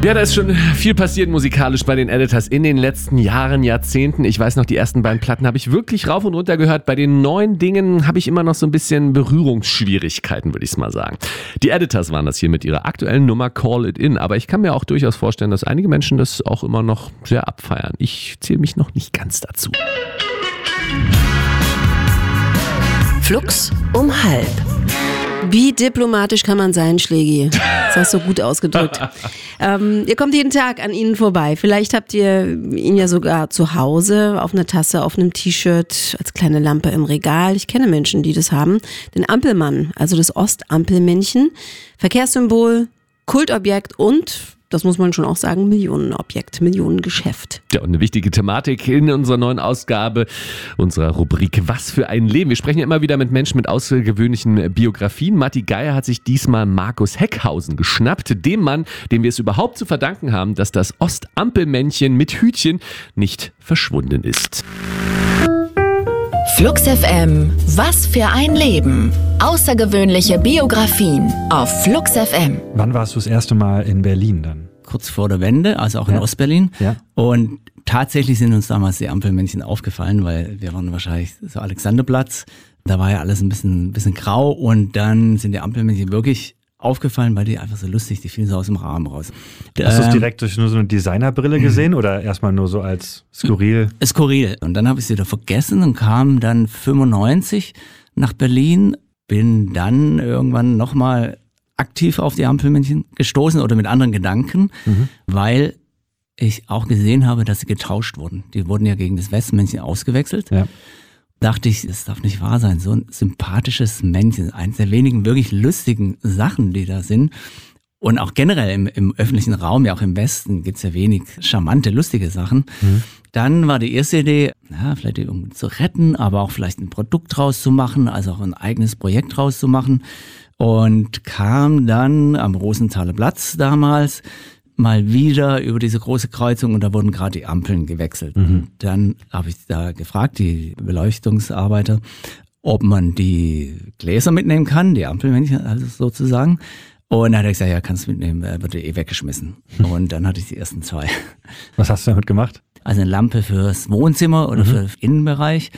Ja, da ist schon viel passiert musikalisch bei den Editors in den letzten Jahren, Jahrzehnten. Ich weiß noch, die ersten beiden Platten habe ich wirklich rauf und runter gehört. Bei den neuen Dingen habe ich immer noch so ein bisschen Berührungsschwierigkeiten, würde ich es mal sagen. Die Editors waren das hier mit ihrer aktuellen Nummer Call It In. Aber ich kann mir auch durchaus vorstellen, dass einige Menschen das auch immer noch sehr abfeiern. Ich zähle mich noch nicht ganz dazu. Flux um halb. Wie diplomatisch kann man sein, Schlägi? Das hast du gut ausgedrückt. Ihr kommt jeden Tag an ihnen vorbei. Vielleicht habt ihr ihn ja sogar zu Hause, auf einer Tasse, auf einem T-Shirt, als kleine Lampe im Regal. Ich kenne Menschen, die das haben. Den Ampelmann, also das Ostampelmännchen, Verkehrssymbol, Kultobjekt und, das muss man schon auch sagen, Millionenobjekt, Millionengeschäft. Ja, und eine wichtige Thematik in unserer neuen Ausgabe unserer Rubrik Was für ein Leben. Wir sprechen ja immer wieder mit Menschen mit außergewöhnlichen Biografien. Matti Geier hat sich diesmal Markus Heckhausen geschnappt, dem Mann, dem wir es überhaupt zu verdanken haben, dass das Ostampelmännchen mit Hütchen nicht verschwunden ist. Flux FM, Was für ein Leben. Außergewöhnliche Biografien auf Flux FM. Wann warst du das erste Mal in Berlin dann? Kurz vor der Wende, also auch in Ostberlin. Ja. Und tatsächlich sind uns damals die Ampelmännchen aufgefallen, weil wir waren wahrscheinlich so Alexanderplatz. Da war ja alles ein bisschen grau und dann sind die Ampelmännchen wirklich aufgefallen, weil die einfach so lustig, die fielen so aus dem Rahmen raus. Hast du es direkt durch nur so eine Designerbrille gesehen oder erstmal nur so als skurril? Skurril. Und dann habe ich sie wieder vergessen und kam dann 95 nach Berlin, bin dann irgendwann nochmal aktiv auf die Ampelmännchen gestoßen oder mit anderen Gedanken, weil ich auch gesehen habe, dass sie getauscht wurden. Die wurden ja gegen das Westmännchen ausgewechselt. Ja. Dachte ich, es darf nicht wahr sein, so ein sympathisches Männchen, eines der wenigen wirklich lustigen Sachen, die da sind. Und auch generell im öffentlichen Raum, ja auch im Westen, gibt's ja wenig charmante, lustige Sachen. Dann war die erste Idee, vielleicht irgendwie zu retten, aber auch vielleicht ein Produkt draus zu machen, also auch ein eigenes Projekt draus zu machen. Und kam dann am Rosenthaler Platz damals mal wieder über diese große Kreuzung und da wurden gerade die Ampeln gewechselt. Dann habe ich da gefragt, die Beleuchtungsarbeiter, ob man die Gläser mitnehmen kann, die Ampelmännchen also sozusagen. Und dann hat er gesagt, ja, kannst du mitnehmen, wird weggeschmissen. Und dann hatte ich die ersten 2. Was hast du damit gemacht? Also eine Lampe fürs Wohnzimmer oder für den Innenbereich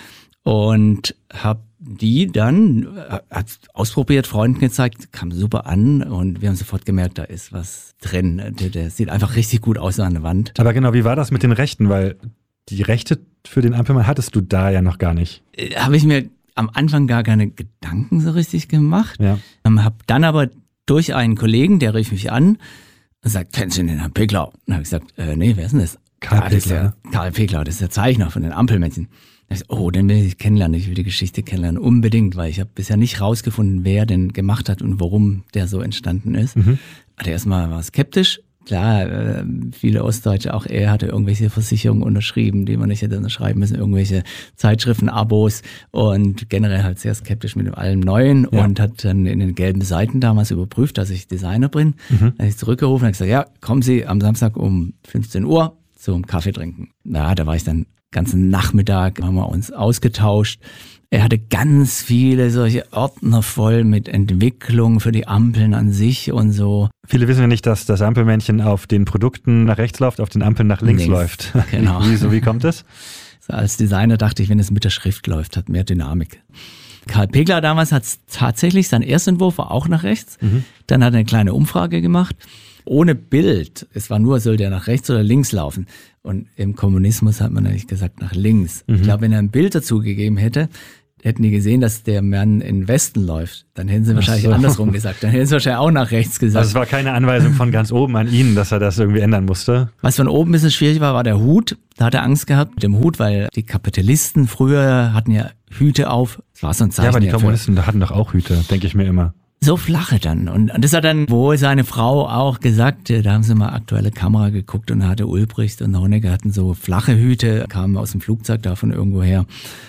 und habe die dann ausprobiert, Freunden gezeigt, kam super an und wir haben sofort gemerkt, da ist was drin. Der sieht einfach richtig gut aus an der Wand. Aber genau, wie war das mit den Rechten? Weil die Rechte für den Ampelmann hattest du da ja noch gar nicht. Habe ich mir am Anfang gar keine Gedanken so richtig gemacht. Ja. Habe dann aber durch einen Kollegen, der rief mich an und sagt, kennst du den Herrn Peglau? Und habe ich gesagt, nee, wer ist denn das? Karl Peglau. Karl Peglau, das ist der Zeichner von den Ampelmännchen. Ich so, den will ich kennenlernen, ich will die Geschichte kennenlernen, unbedingt, weil ich habe bisher nicht rausgefunden, wer den gemacht hat und warum der so entstanden ist. Also erstmal war skeptisch. Klar, viele Ostdeutsche, auch er hatte irgendwelche Versicherungen unterschrieben, die man nicht hätte unterschreiben müssen, irgendwelche Zeitschriften, Abos und generell halt sehr skeptisch mit allem Neuen und hat dann in den gelben Seiten damals überprüft, dass ich Designer bin. Dann habe ich zurückgerufen und gesagt, ja, kommen Sie am Samstag um 15 Uhr zum Kaffee trinken. Na, da war ich dann ganzen Nachmittag, haben wir uns ausgetauscht. Er hatte ganz viele solche Ordner voll mit Entwicklung für die Ampeln an sich und so. Viele wissen ja nicht, dass das Ampelmännchen auf den Produkten nach rechts läuft, auf den Ampeln nach links läuft. Genau. Wie kommt das? So, als Designer dachte ich, wenn es mit der Schrift läuft, hat mehr Dynamik. Karl Peglau damals hat tatsächlich, sein Erstentwurf war auch nach rechts. Dann hat er eine kleine Umfrage gemacht. Ohne Bild. Es war nur, soll der nach rechts oder links laufen? Und im Kommunismus hat man natürlich gesagt, nach links. Ich glaube, wenn er ein Bild dazu gegeben hätte, hätten die gesehen, dass der Mann in den Westen läuft. Dann hätten sie wahrscheinlich andersrum gesagt. Dann hätten sie wahrscheinlich auch nach rechts gesagt. Also es war keine Anweisung von ganz oben an ihn, dass er das irgendwie ändern musste. Was von oben ein bisschen schwierig war, war der Hut. Da hat er Angst gehabt mit dem Hut, weil die Kapitalisten früher hatten ja Hüte auf. Das war so ein Zeichen. Ja, aber die Kommunisten hatten doch auch Hüte, denke ich mir immer. So flache dann. Und das hat dann wohl seine Frau auch gesagt, da haben sie mal aktuelle Kamera geguckt und da hatte Ulbricht und Honecker hatten so flache Hüte, kamen aus dem Flugzeug da von irgendwo her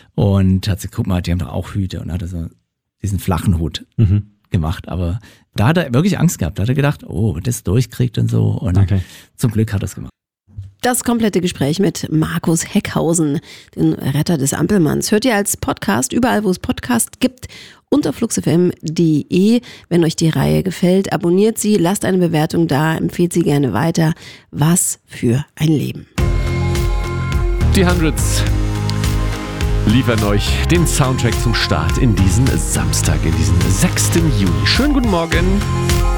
und hat sie, guck mal, die haben doch auch Hüte und hat so diesen flachen Hut gemacht. Aber da hat er wirklich Angst gehabt, da hat er gedacht, oh, wenn das durchkriegt und so und zum Glück hat er es gemacht. Das komplette Gespräch mit Markus Heckhausen, den Retter des Ampelmanns, hört ihr als Podcast überall, wo es Podcast gibt unter fluxfm.de. Wenn euch die Reihe gefällt, abonniert sie, lasst eine Bewertung da, empfehlt sie gerne weiter. Was für ein Leben. Die Hundreds liefern euch den Soundtrack zum Start in diesen Samstag, in diesen 6. Juni. Schönen guten Morgen.